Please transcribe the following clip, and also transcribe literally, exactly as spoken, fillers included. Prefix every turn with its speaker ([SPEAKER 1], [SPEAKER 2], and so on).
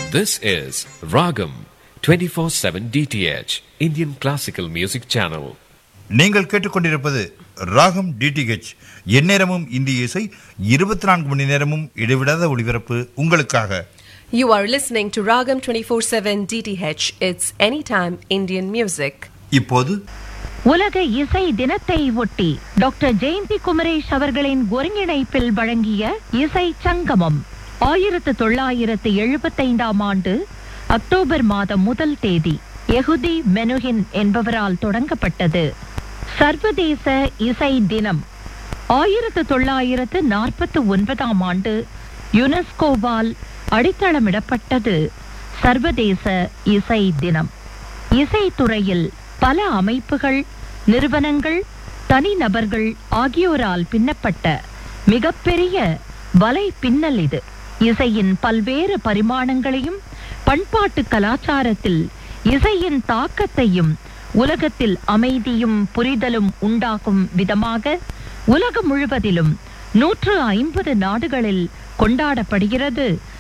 [SPEAKER 1] This is Ragam twenty-four seven D T H Indian Classical Music Channel.
[SPEAKER 2] நீங்கள் கேட்டுக்கொண்டிருப்பது ராகம் DTH. எந்நேரமும் இந்திய இசை, இருபத்தி நான்கு மணி நேரமும் இடைவிடாத ஒளிபரப்பு உங்களுக்காக.
[SPEAKER 3] You are listening to Ragam twenty-four seven D T H. It's anytime Indian music.
[SPEAKER 2] இப்போது
[SPEAKER 4] உலக இசை தினத்தை ஒட்டி டாக்டர் ஜெயந்தி குமரேஷ் அவர்களின் ஒருங்கிணைப்பில் வழங்கிய இசை சங்கமம் ஆயிரத்து தொள்ளாயிரத்து எழுபத்தைந்தாம் ஆண்டு அக்டோபர் மாதம் முதல் தேதி யெஹூதி மெனுஹின் என்பவரால் தொடங்கப்பட்டது. சர்வதேச இசை தினம் ஆயிரத்து தொள்ளாயிரத்து நாற்பத்தி ஒன்பதாம் ஆண்டு யுனெஸ்கோவால் அடித்தளமிடப்பட்டது. சர்வதேச இசை தினம் இசைத்துறையில் பல அமைப்புகள், நிறுவனங்கள், தனிநபர்கள் ஆகியோரால் பின்னப்பட்ட மிகப்பெரிய வலை பின்னல் இது. இசையின் பல்வேறு பரிமாணங்களையும் பண்பாட்டு கலாச்சாரத்தில் இசையின் தாக்கத்தையும் உலகத்தில் அமைதியும் புரிதலும் உண்டாகும் விதமாக உலகம் முழுவதிலும் நூற்று ஐம்பது நாடுகளில் கொண்டாடப்படுகிறது.